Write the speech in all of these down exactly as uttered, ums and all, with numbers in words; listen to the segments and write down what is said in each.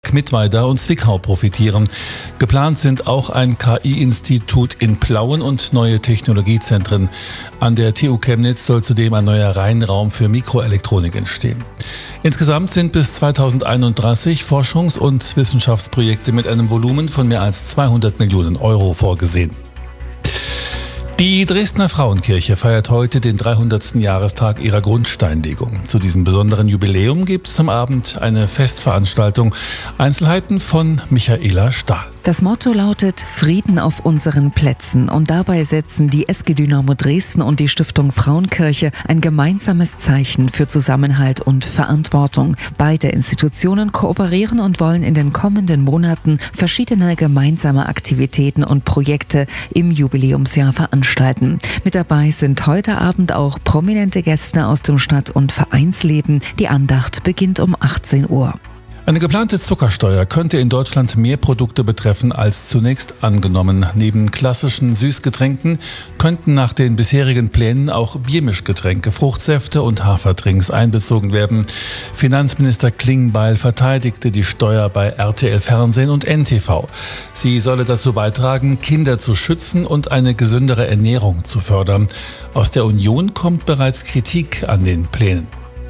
Nürnberg, Mittweida und Zwickau profitieren. Geplant sind auch ein K I-Institut in Plauen und neue Technologiezentren. An der T U Chemnitz soll zudem ein neuer Reinraum für Mikroelektronik entstehen. Insgesamt sind bis zweitausendeinunddreißig Forschungs- und Wissenschaftsprojekte mit einem Volumen von mehr als zweihundert Millionen Euro vorgesehen. Die Dresdner Frauenkirche feiert heute den dreihundertsten Jahrestag ihrer Grundsteinlegung. Zu diesem besonderen Jubiläum gibt es am Abend eine Festveranstaltung. Einzelheiten von Michaela Stahl. Das Motto lautet Frieden auf unseren Plätzen und dabei setzen die S G Dynamo Dresden und die Stiftung Frauenkirche ein gemeinsames Zeichen für Zusammenhalt und Verantwortung. Beide Institutionen kooperieren und wollen in den kommenden Monaten verschiedene gemeinsame Aktivitäten und Projekte im Jubiläumsjahr veranstalten. Mit dabei sind heute Abend auch prominente Gäste aus dem Stadt- und Vereinsleben. Die Andacht beginnt um achtzehn Uhr. Eine geplante Zuckersteuer könnte in Deutschland mehr Produkte betreffen als zunächst angenommen. Neben klassischen Süßgetränken könnten nach den bisherigen Plänen auch Biermischgetränke, Fruchtsäfte und Haferdrinks einbezogen werden. Finanzminister Klingbeil verteidigte die Steuer bei R T L Fernsehen und N T V. Sie solle dazu beitragen, Kinder zu schützen und eine gesündere Ernährung zu fördern. Aus der Union kommt bereits Kritik an den Plänen.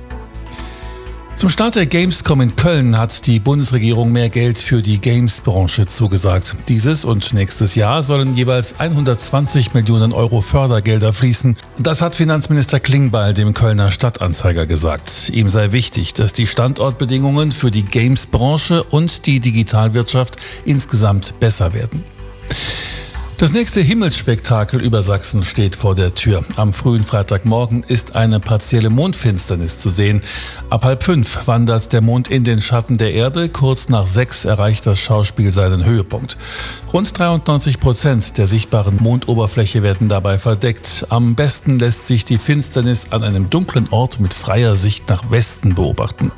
Zum Start der Gamescom in Köln hat die Bundesregierung mehr Geld für die Games-Branche zugesagt. Dieses und nächstes Jahr sollen jeweils hundertzwanzig Millionen Euro Fördergelder fließen. Das hat Finanzminister Klingbeil dem Kölner Stadtanzeiger gesagt. Ihm sei wichtig, dass die Standortbedingungen für die Games-Branche und die Digitalwirtschaft insgesamt besser werden. Das nächste Himmelsspektakel über Sachsen steht vor der Tür. Am frühen Freitagmorgen ist eine partielle Mondfinsternis zu sehen. Ab halb fünf wandert der Mond in den Schatten der Erde. Kurz nach sechs erreicht das Schauspiel seinen Höhepunkt. Rund dreiundneunzig Prozent der sichtbaren Mondoberfläche werden dabei verdeckt. Am besten lässt sich die Finsternis an einem dunklen Ort mit freier Sicht nach Westen beobachten.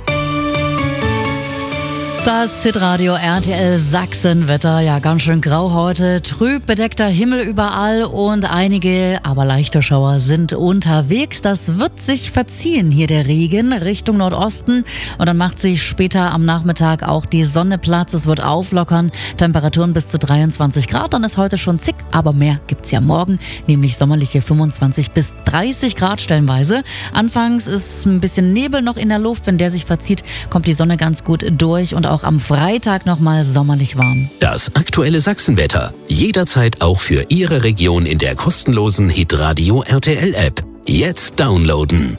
Das Hitradio R T L Sachsenwetter, ja ganz schön grau heute, trüb bedeckter Himmel überall und einige, aber leichte Schauer sind unterwegs. Das wird sich verziehen, hier der Regen Richtung Nordosten und dann macht sich später am Nachmittag auch die Sonne Platz. Es wird auflockern, Temperaturen bis zu dreiundzwanzig Grad, dann ist heute schon zick, aber mehr gibt's ja morgen, nämlich sommerliche fünfundzwanzig bis dreißig Grad stellenweise. Anfangs ist ein bisschen Nebel noch in der Luft, wenn der sich verzieht, kommt die Sonne ganz gut durch und auch Auch am Freitag nochmal sommerlich warm. Das aktuelle Sachsenwetter. Jederzeit auch für Ihre Region in der kostenlosen Hitradio R T L App. Jetzt downloaden.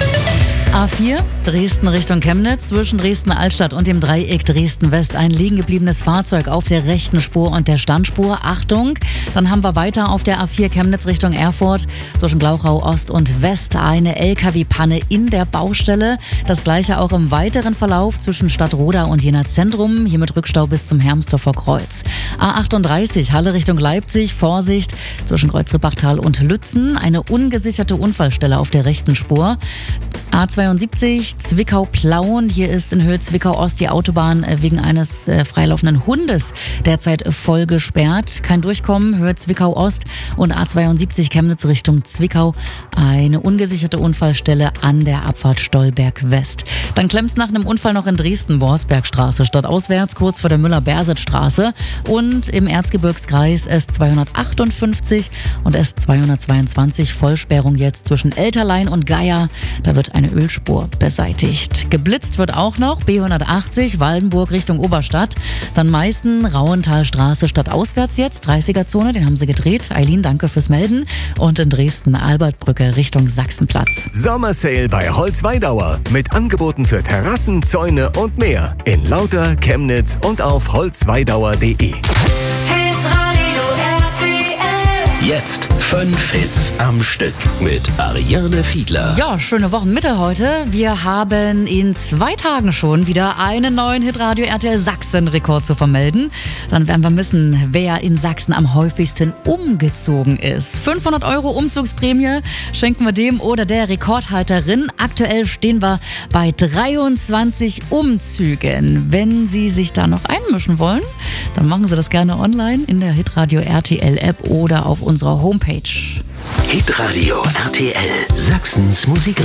A vier, Dresden Richtung Chemnitz, zwischen Dresden-Altstadt und dem Dreieck Dresden-West. Ein liegen gebliebenes Fahrzeug auf der rechten Spur und der Standspur. Achtung! Dann haben wir weiter auf der A vier Chemnitz Richtung Erfurt, zwischen Glauchau Ost und West, eine L K W-Panne in der Baustelle. Das gleiche auch im weiteren Verlauf zwischen Stadtroda und Jena Zentrum, hier mit Rückstau bis zum Hermsdorfer Kreuz. A achtunddreißig, Halle Richtung Leipzig, Vorsicht, zwischen Kreuz-Rippachtal und Lützen, eine ungesicherte Unfallstelle auf der rechten Spur. A zweiundsiebzig, Zwickau-Plauen. Hier ist in Höhe Zwickau-Ost die Autobahn wegen eines äh, freilaufenden Hundes derzeit voll gesperrt. Kein Durchkommen, Höhe Zwickau-Ost und A zweiundsiebzig Chemnitz Richtung Zwickau. Eine ungesicherte Unfallstelle an der Abfahrt Stolberg-West. Dann klemmt's nach einem Unfall noch in Dresden, Borsbergstraße, stadtauswärts, kurz vor der Müller-Berset-Straße. Und im Erzgebirgskreis S zweihundertachtundfünfzig und S zweihundertzweiundzwanzig Vollsperrung jetzt zwischen Elterlein und Geier. Da wird eine Ölspur beseitigt. Geblitzt wird auch noch B hundertachtzig Waldenburg Richtung Oberstadt. Dann Meißen, Rauenthalstraße stadtauswärts jetzt, dreißiger-Zone, den haben sie gedreht. Eileen, danke fürs Melden. Und in Dresden Albertbrücke Richtung Sachsenplatz. Sommersale bei Holzweidauer mit Angeboten für Terrassen, Zäune und mehr. In Lauter, Chemnitz und auf holzweidauer punkt de. Jetzt fünf Hits am Stück mit Ariane Fiedler. Ja, schöne Wochenmitte heute. Wir haben in zwei Tagen schon wieder einen neuen Hitradio R T L Sachsen-Rekord zu vermelden. Dann werden wir wissen, wer in Sachsen am häufigsten umgezogen ist. fünfhundert Euro Umzugsprämie schenken wir dem oder der Rekordhalterin. Aktuell stehen wir bei dreiundzwanzig Umzügen. Wenn Sie sich da noch einmischen wollen, dann machen Sie das gerne online in der Hitradio R T L App oder auf unserer Homepage. Hitradio R T L, Sachsens Musik.